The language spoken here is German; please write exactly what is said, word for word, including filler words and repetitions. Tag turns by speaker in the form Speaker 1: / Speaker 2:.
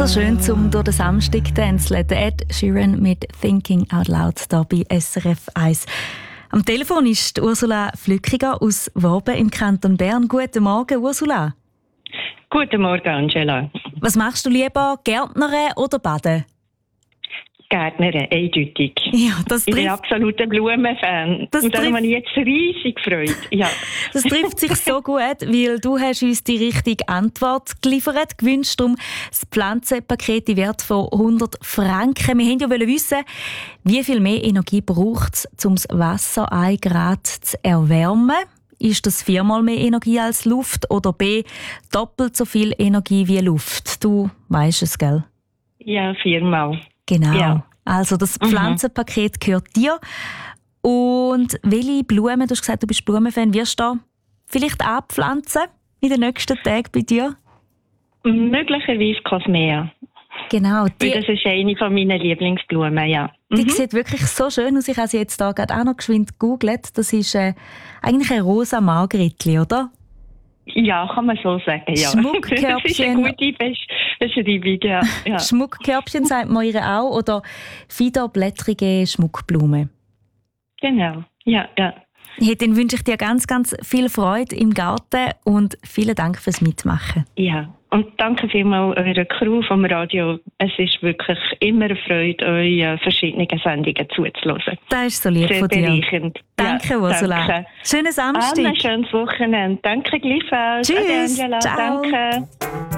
Speaker 1: So schön, um durch den Samstag zu tänzeln. Ed Sheeran mit «Thinking Out Loud» hier bei S R F eins. Am Telefon ist Ursula Flückiger aus Worben im Kanton Bern. Guten Morgen, Ursula.
Speaker 2: Guten Morgen, Angela.
Speaker 1: Was machst du lieber, Gärtnern oder baden?
Speaker 2: Gärtnerin, eindeutig.
Speaker 1: Ja, das
Speaker 2: ich bin
Speaker 1: trifft,
Speaker 2: absoluter Blumenfan.
Speaker 1: Das
Speaker 2: Und darum
Speaker 1: trifft-
Speaker 2: habe ich jetzt riesig gefreut. Ja.
Speaker 1: das trifft sich so gut, weil du hast uns die richtige Antwort geliefert, gewünscht um das Pflanzenpaket im Wert von hundert Franken. Wir wollten ja wissen, wie viel mehr Energie braucht es, um das Wasser ein Grad zu erwärmen. Ist das viermal mehr Energie als Luft oder B, doppelt so viel Energie wie Luft? Du weisst es, gell?
Speaker 2: Ja, viermal.
Speaker 1: Genau.
Speaker 2: Ja.
Speaker 1: Also das
Speaker 2: Mhm.
Speaker 1: Pflanzenpaket gehört dir. Und welche Blumen, du hast gesagt, du bist Blumenfan, wirst du da vielleicht anpflanzen in den nächsten Tagen bei dir?
Speaker 2: Möglicherweise Cosmea.
Speaker 1: Genau.
Speaker 2: Weil
Speaker 1: Die,
Speaker 2: das ist eine von meinen Lieblingsblumen, ja.
Speaker 1: die
Speaker 2: Mhm.
Speaker 1: sieht wirklich so schön aus. Ich habe sie jetzt da gerade auch noch geschwind gegoogelt. Das ist äh, eigentlich ein rosa Margritli, oder?
Speaker 2: Ja, kann man so sagen, ja.
Speaker 1: Schmuckkörbchen.
Speaker 2: Das ist eine gute Besch- Beschreibung, ja. ja.
Speaker 1: Schmuckkörbchen sagt man ihr auch. Oder fiederblättrige Schmuckblumen.
Speaker 2: Genau, ja, ja.
Speaker 1: Hey, dann wünsche ich dir ganz, ganz viel Freude im Garten und vielen Dank fürs Mitmachen.
Speaker 2: Ja, und danke vielmals eurer Crew vom Radio. Es ist wirklich immer eine Freude, eure verschiedenen Sendungen zuzuhören.
Speaker 1: Das ist so lieb
Speaker 2: Sehr
Speaker 1: von dir.
Speaker 2: bereichernd.
Speaker 1: Danke,
Speaker 2: Ja,
Speaker 1: Ursula.
Speaker 2: danke.
Speaker 1: Schönen Samstag.
Speaker 2: Ein schönes Wochenende. Danke gleichfalls.
Speaker 1: Tschüss.
Speaker 2: Ade, Angela.
Speaker 1: Ciao.
Speaker 2: Danke.